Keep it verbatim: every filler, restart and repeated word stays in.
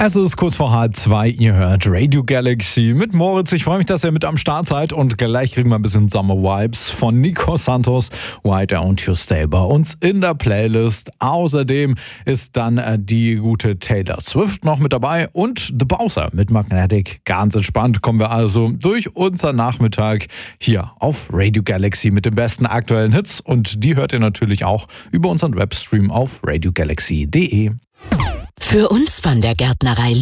Es ist kurz vor halb zwei, ihr hört Radio Galaxy mit Moritz. Ich freue mich, dass ihr mit am Start seid und gleich kriegen wir ein bisschen Summer Vibes von Nico Santos, Why Don't You Stay bei uns in der Playlist. Außerdem ist dann die gute Taylor Swift noch mit dabei und The Bowser mit Magnetic. Ganz entspannt kommen wir also durch unseren Nachmittag hier auf Radio Galaxy mit den besten aktuellen Hits und die hört ihr natürlich auch über unseren Webstream auf radio galaxy punkt de. Für uns von der Gärtnerei